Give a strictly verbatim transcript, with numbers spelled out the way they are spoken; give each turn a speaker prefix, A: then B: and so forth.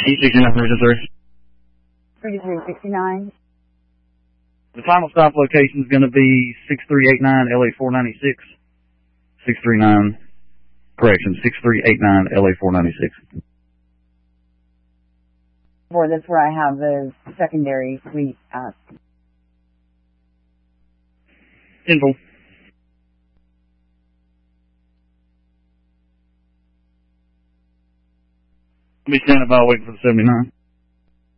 A: E sixty-nine thirty-three.
B: thirty-three sixty-nine.
A: The final stop location is going to be six three eight nine L A four ninety-six. six three nine, correction, six three eight nine L A four ninety-six.
B: Or that's where I have the secondary suite at.
A: Info. I'll be standing by waiting for the seventy-nine.